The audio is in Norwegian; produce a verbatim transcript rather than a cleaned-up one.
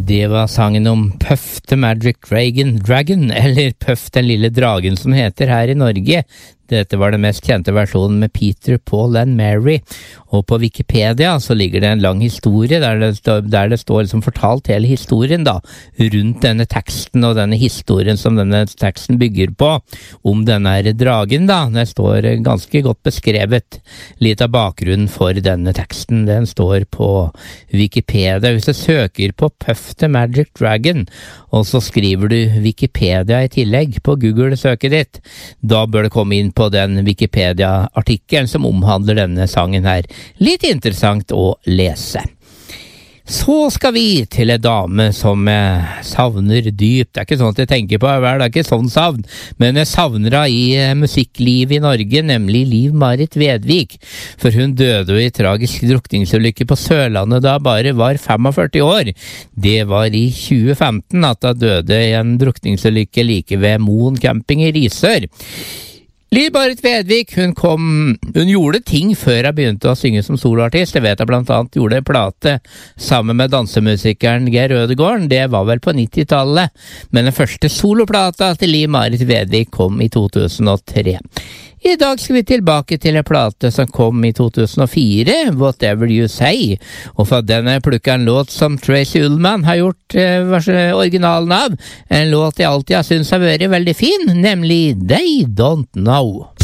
Det var sangen om Puff the Magic Dragon, Dragon, eller Puff den lille dragen som heter her i Norge. Dette var den mest kjente versjonen med Peter, Paul and Mary, og på Wikipedia så ligger det en lang historie der det, der det står liksom fortalt hele historien da, rundt denne teksten og denne historien som denne teksten bygger på, om denne dragen da. Det står ganske godt beskrevet litt av bakgrunnen for denne teksten. Den står på Wikipedia. Hvis du søker på Puff the Magic Dragon, og så skriver du Wikipedia i tillegg på Google-søket ditt, da bør det komme inn på den Wikipedia-artikkelen som omhandler denne sangen her. Litt interessant å lese. Så skal vi til en dame som jeg savner dypt. Det er ikke sånn at jeg tenker på hver dag, ikke sånn savn, men jeg savner henne i musikkliv i Norge, nemlig Liv-Marit Vedvik. For hun døde jo i tragisk drukningsulykke på Sørlandet da bare var førtifem år. Det var i tjue femten at hun døde i en drukningsulykke like ved Moen camping i Risør. Liv-Marit Vedvik, hun kom, hun gjorde ting før hun begynte å synge som soloartist. Jeg vet hun blant annet gjorde en plate sammen med dansemusikeren Geir Ødegården. Det var vel på nittitallet, men den første soloplata til Liv-Marit Vedvik kom i to tusen og tre. I dag skal vi tilbake til en plate som kom i to tusen og fire, Whatever You Say, og fra denne plukket en låt som Tracy Ullman har gjort eh, originalen av, en låt jeg alltid har syntes har vært veldig fin, nemlig They Don't Know.